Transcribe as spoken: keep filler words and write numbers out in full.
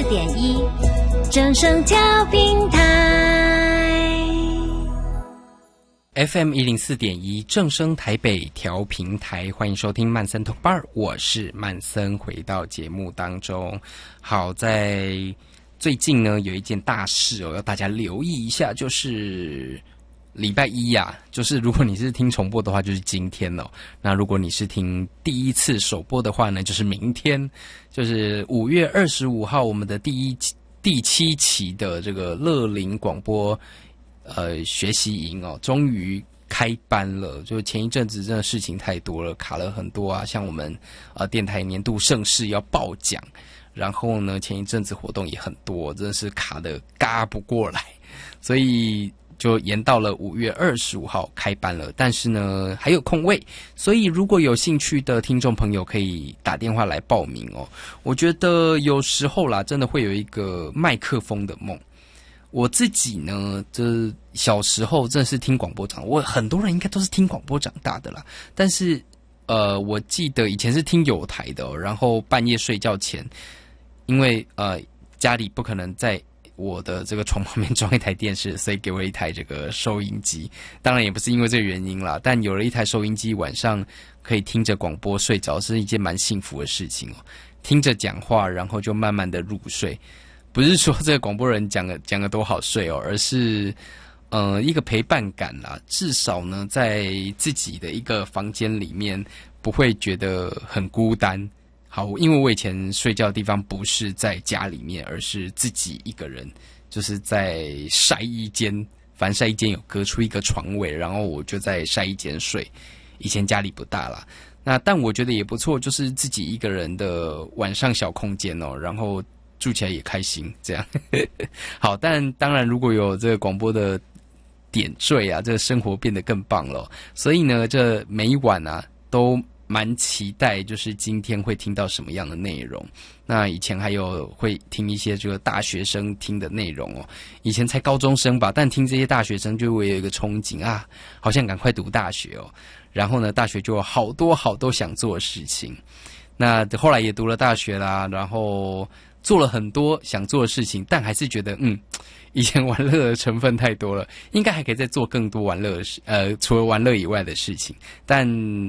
点一，正声调频台。 F M 一零四点一正声台北调频台，欢迎收听曼森 Talk Bar， 我是曼森，回到节目当中。好，在最近呢有一件大事哦，要大家留意一下，就是礼拜一呀、啊，就是如果你是听重播的话，就是今天哦。那如果你是听第一次首播的话呢，就是明天，就是五月二十五号，我们的第一第七期的这个乐龄广播。呃，学习营哦，终于开班了。就前一阵子真的事情太多了，卡了很多啊，像我们呃电台年度盛事要报奖，然后呢前一阵子活动也很多，真的是卡得嘎不过来，所以就延到了五月二十五号开班了。但是呢还有空位，所以如果有兴趣的听众朋友可以打电话来报名哦。我觉得有时候啦，真的会有一个麦克风的梦。我自己呢，这小时候真的是听广播长，我很多人应该都是听广播长大的啦。但是，呃，我记得以前是听有台的、哦，然后半夜睡觉前，因为呃家里不可能在我的这个床旁边装一台电视，所以给我一台这个收音机。当然也不是因为这个原因啦，但有了一台收音机，晚上可以听着广播睡着，是一件蛮幸福的事情哦。听着讲话，然后就慢慢的入睡。不是说这个广播人讲的讲的多好睡哦，而是呃一个陪伴感啦。至少呢，在自己的一个房间里面，不会觉得很孤单。好，因为我以前睡觉的地方不是在家里面，而是自己一个人，就是在晒衣间。反正晒衣间有隔出一个床位，然后我就在晒衣间睡。以前家里不大啦，那但我觉得也不错，就是自己一个人的晚上小空间哦，然后。住起来也开心，这样好。但当然，如果有这个广播的点缀啊，这个生活变得更棒了。所以呢，这每一晚啊，都蛮期待，就是今天会听到什么样的内容。那以前还有会听一些这个大学生听的内容哦。以前才高中生吧，但听这些大学生就会有一个憧憬啊，好像赶快读大学哦。然后呢，大学就有好多好多想做的事情。那后来也读了大学啦，然后。做了很多想做的事情，但还是觉得嗯，以前玩乐的成分太多了，应该还可以再做更多玩乐的事，呃，除了玩乐以外的事情，但